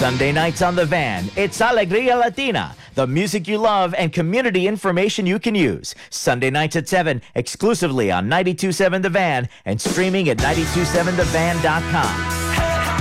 Sunday nights on The Van, it's Alegria Latina, the music you love and community information you can use. Sunday nights at 7, exclusively on 92.7 The Van and streaming at 92.7thevan.com.